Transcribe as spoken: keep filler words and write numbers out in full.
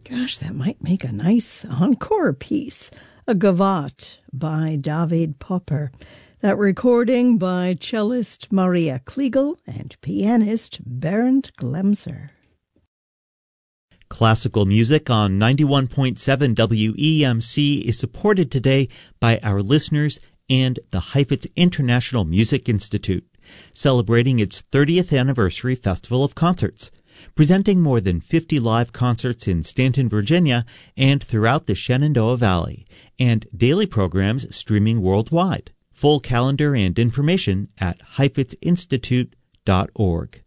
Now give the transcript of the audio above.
Gosh, that might make a nice encore piece. A Gavotte by David Popper. That recording by cellist Maria Kliegel and pianist Bernd Glemser. Classical music on ninety-one point seven W E M C is supported today by our listeners and the Heifetz International Music Institute, celebrating its thirtieth anniversary festival of concerts, presenting more than fifty live concerts in Stanton, Virginia, and throughout the Shenandoah Valley, and daily programs streaming worldwide. Full calendar and information at heifetz institute dot org.